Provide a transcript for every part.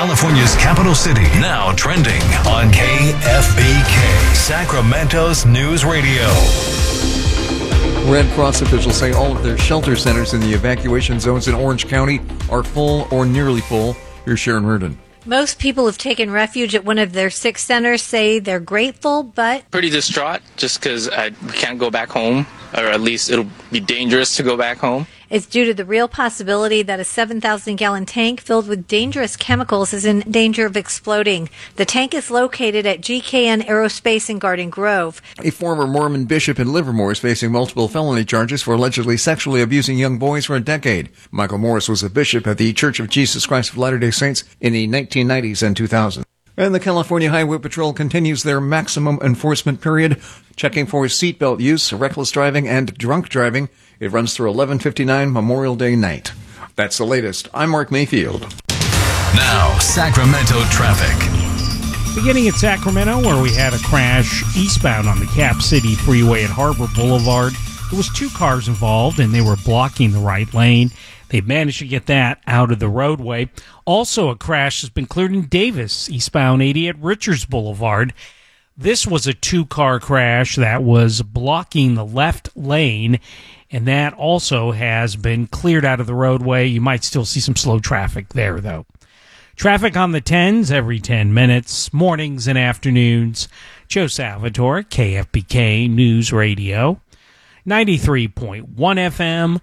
California's capital city. Now trending on KFBK, Sacramento's news radio. Red Cross officials say all of their shelter centers in the evacuation zones in Orange County are full or nearly full. Here's Sharon Reardon. Most people who've taken refuge at one of their 6 centers say they're grateful, but pretty distraught just because we can't go back home, or at least it'll be dangerous to go back home. It's due to the real possibility that a 7,000-gallon tank filled with dangerous chemicals is in danger of exploding. The tank is located at GKN Aerospace in Garden Grove. A former Mormon bishop in Livermore is facing multiple felony charges for allegedly sexually abusing young boys for a decade. Michael Morris was a bishop at the Church of Jesus Christ of Latter-day Saints in the 1990s and 2000s. And the California Highway Patrol continues their maximum enforcement period, checking for seatbelt use, reckless driving, and drunk driving. It runs through 11:59 Memorial Day night. That's the latest. I'm Mark Mayfield. Now, Sacramento traffic. Beginning at Sacramento, where we had a crash eastbound on the Cap City Freeway at Harbor Boulevard. There was 2 cars involved, and they were blocking the right lane. They managed to get that out of the roadway. Also, a crash has been cleared in Davis, eastbound 80 at Richards Boulevard. This was a 2-car crash that was blocking the left lane, and that also has been cleared out of the roadway. You might still see some slow traffic there, though. Traffic on the 10s every 10 minutes, mornings and afternoons. Joe Salvatore, KFBK News Radio, 93.1 FM,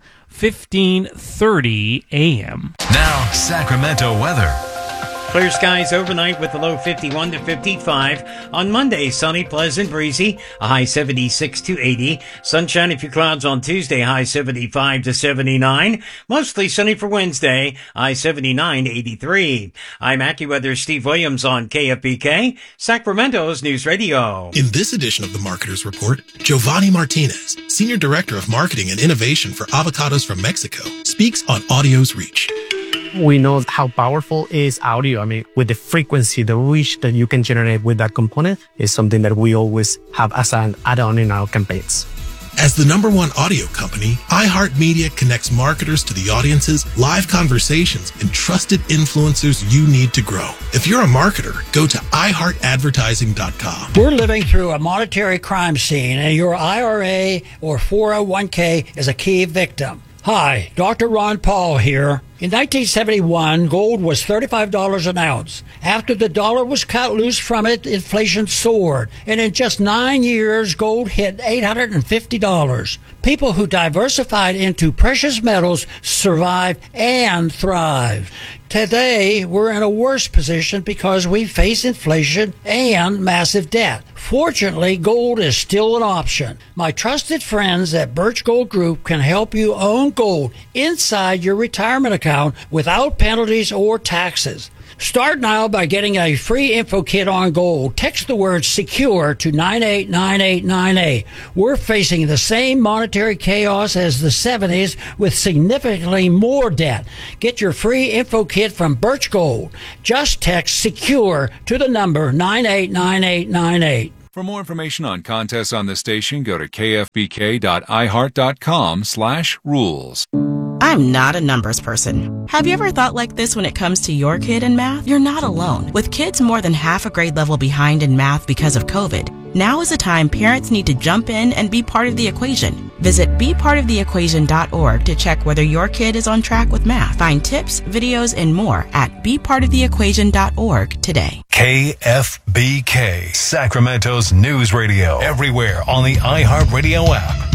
1530 AM. Now, Sacramento weather. Clear skies overnight with a low 51 to 55. On Monday, sunny, pleasant, breezy, a high 76 to 80. Sunshine, a few clouds on Tuesday, high 75 to 79. Mostly sunny for Wednesday, high 79 to 83. I'm AccuWeather Steve Williams on KFBK, Sacramento's News Radio. In this edition of the Marketer's Report, Giovanni Martinez, Senior Director of Marketing and Innovation for Avocados from Mexico, speaks on audio's reach. We know how powerful is audio. I mean, with the frequency, the reach that you can generate with that component is something that we always have as an add-on in our campaigns. As the #1 audio company, iHeartMedia connects marketers to the audiences, live conversations, and trusted influencers you need to grow. If you're a marketer, go to iHeartAdvertising.com. We're living through a monetary crime scene, and your IRA or 401k is a key victim. Hi, Dr. Ron Paul here. In 1971, gold was $35 an ounce. After the dollar was cut loose from it, inflation soared. And in just 9 years, gold hit $850. People who diversified into precious metals survived and thrived. Today, we're in a worse position because we face inflation and massive debt. Fortunately, gold is still an option. My trusted friends at Birch Gold Group can help you own gold inside your retirement account without penalties or taxes. Start now by getting a free info kit on gold. Text the word SECURE to 989898. We're facing the same monetary chaos as the 70s with significantly more debt. Get your free info kit from Birch Gold. Just text SECURE to the number 989898. For more information on contests on the station, go to kfbk.iheart.com/rules. I'm not a numbers person. Have you ever thought like this when it comes to your kid in math? You're not alone. With kids more than half a grade level behind in math because of COVID, now is the time parents need to jump in and be part of the equation. Visit bepartoftheequation.org to check whether your kid is on track with math. Find tips, videos, and more at bepartoftheequation.org today. KFBK, Sacramento's News Radio. Everywhere on the iHeartRadio app.